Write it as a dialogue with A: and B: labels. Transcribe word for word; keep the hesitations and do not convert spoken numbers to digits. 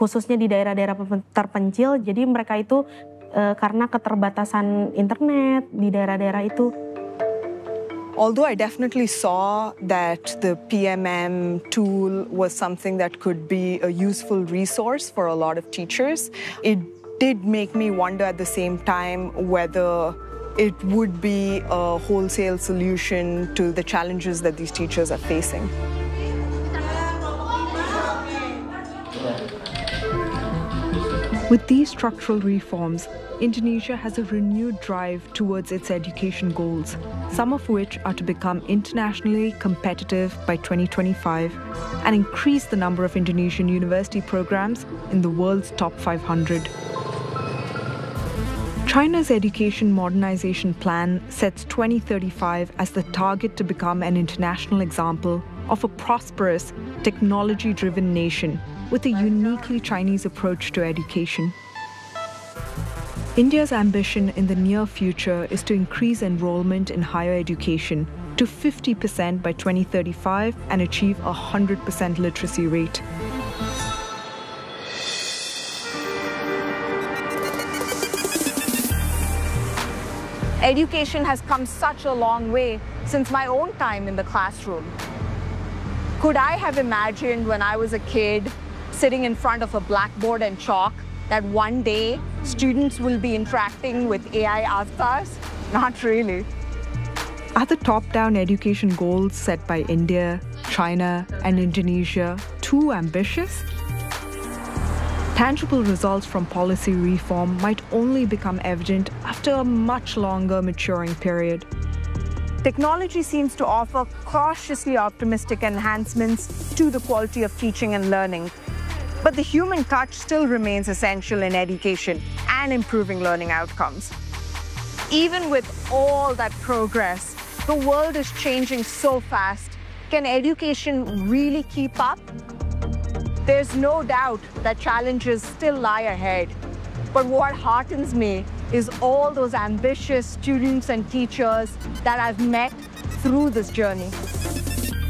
A: khususnya di daerah-daerah terpencil. Jadi mereka itu uh, karena keterbatasan internet di daerah-daerah itu.
B: Although I definitely saw that the P M M tool was something that could be a useful resource for a lot of teachers, it did make me wonder at the same time whether it would be a wholesale solution to the challenges that these teachers are facing.
C: With these structural reforms, Indonesia has a renewed drive towards its education goals, some of which are to become internationally competitive by twenty twenty-five and increase the number of Indonesian university programs in the world's top five hundred. China's education modernization plan sets twenty thirty-five as the target to become an international example of a prosperous, technology-driven nation with a uniquely Chinese approach to education. India's ambition in the near future is to increase enrollment in higher education to fifty percent by twenty thirty-five and achieve a one hundred percent literacy rate.
D: Education has come such a long way since my own time in the classroom. Could I have imagined when I was a kid sitting in front of a blackboard and chalk that one day students will be interacting with A I avatars? Not really.
C: Are the top-down education goals set by India, China, and Indonesia too ambitious? Tangible results from policy reform might only become evident after a much longer maturing period.
D: Technology seems to offer cautiously optimistic enhancements to the quality of teaching and learning. But the human touch still remains essential in education and improving learning outcomes. Even with all that progress, the world is changing so fast. Can education really keep up? There's no doubt that challenges still lie ahead. But what heartens me is all those ambitious students and teachers that I've met through this journey.